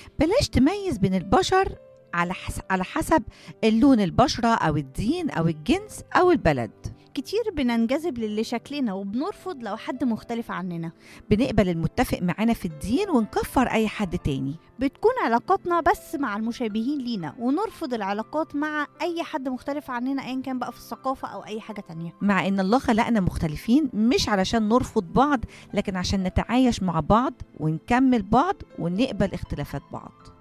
بلاش تميز بين البشر على حسب اللون، البشرة أو الدين أو الجنس أو البلد. كتير بننجذب للي شكلنا وبنرفض لو حد مختلف عننا. بنقبل المتفق معانا في الدين ونكفر أي حد تاني. بتكون علاقاتنا بس مع المشابهين لينا، ونرفض العلاقات مع أي حد مختلف عننا أيا كان بقى في الثقافة أو أي حاجة تانية. مع إن الله خلقنا مختلفين، مش علشان نرفض بعض، لكن عشان نتعايش مع بعض ونكمل بعض ونقبل اختلافات بعض.